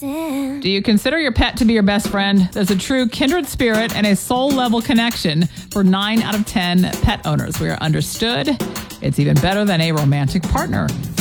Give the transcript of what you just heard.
listen. Do you consider your pet to be your best friend? There's a true kindred spirit and a soul-level connection for 9 out of 10 pet owners. We are understood. It's even better than a romantic partner.